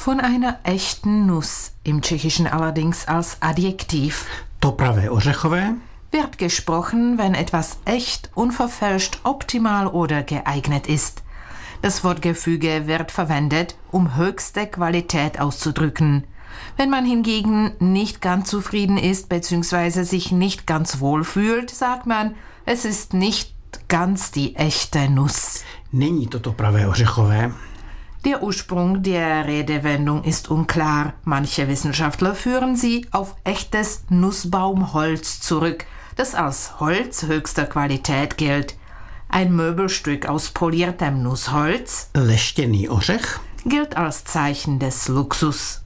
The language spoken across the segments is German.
Von einer echten Nuss, im Tschechischen allerdings als Adjektiv. To pravé ořechové Wird gesprochen, wenn etwas echt, unverfälscht, optimal oder geeignet ist. Das Wortgefüge wird verwendet, um höchste Qualität auszudrücken. Wenn man hingegen nicht ganz zufrieden ist bzw. sich nicht ganz wohl fühlt, sagt man, es ist nicht ganz die echte Nuss. Není to pravé ořechové. Der Ursprung der Redewendung ist unklar. Manche Wissenschaftler führen sie auf echtes Nussbaumholz zurück, das als Holz höchster Qualität gilt. Ein Möbelstück aus poliertem Nussholz Leštěný ořech, gilt als Zeichen des Luxus.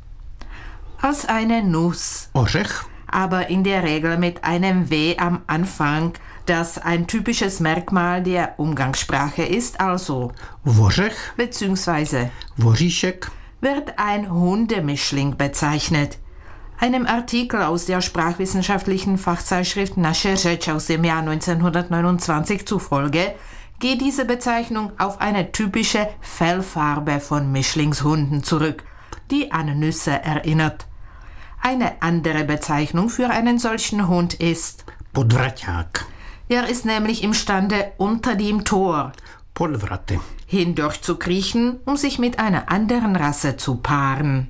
Als eine Nuss, ořech, aber in der Regel mit einem W am Anfang, das ein typisches Merkmal der Umgangssprache ist, also vořech, beziehungsweise voříšek, wird ein Hundemischling bezeichnet. Einem Artikel aus der sprachwissenschaftlichen Fachzeitschrift Naše řeč aus dem Jahr 1929 zufolge geht diese Bezeichnung auf eine typische Fellfarbe von Mischlingshunden zurück, die an Nüsse erinnert. Eine andere Bezeichnung für einen solchen Hund ist podvraťák, Er ist nämlich imstande, unter dem Tor podvraty, hindurch zu kriechen, um sich mit einer anderen Rasse zu paaren.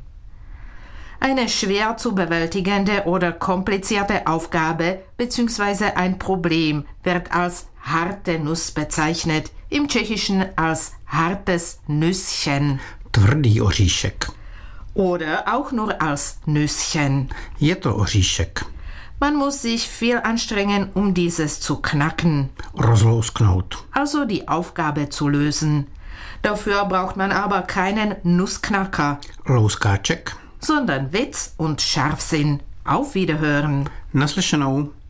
Eine schwer zu bewältigende oder komplizierte Aufgabe bzw. ein Problem wird als harte Nuss bezeichnet, im Tschechischen als hartes Nüsschen tvrdý oříšek. oder auch nur als Nüsschen. Je to oříšek. Man muss sich viel anstrengen, um dieses zu knacken, Rozlousknout. also die Aufgabe zu lösen. Dafür braucht man aber keinen Nussknacker, Louskáček. sondern Witz und Scharfsinn. Auf Wiederhören! Naslyšenou.